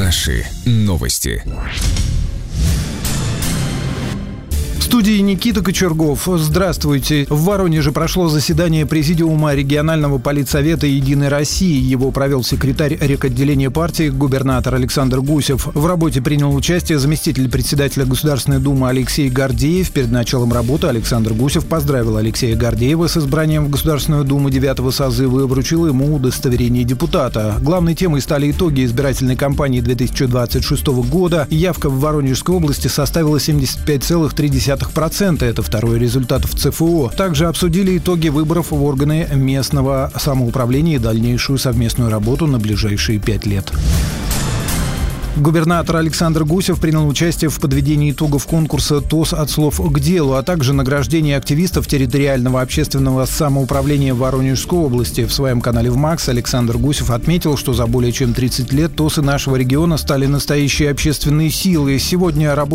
Наши новости. В студии Никита Кочергов. Здравствуйте. В Воронеже прошло заседание Президиума регионального политсовета «Единой России». Его провел секретарь рекотделения партии, губернатор Александр Гусев. В работе принял участие заместитель председателя Государственной Думы Алексей Гордеев. Перед началом работы Александр Гусев поздравил Алексея Гордеева с избранием в Государственную Думу 9-го созыва и вручил ему удостоверение депутата. Главной темой стали итоги избирательной кампании 2026 года. Явка в Воронежской области составила 75,3%. Это второй результат в ЦФО. Также обсудили итоги выборов в органы местного самоуправления и дальнейшую совместную работу на ближайшие 5 лет. Губернатор Александр Гусев принял участие в подведении итогов конкурса «ТОС от слов к делу», а также награждении активистов территориального общественного самоуправления Воронежской области. В своем канале ВМАКС Александр Гусев отметил, что за более чем 30 лет ТОСы нашего региона стали настоящей общественной силой. Сегодня работа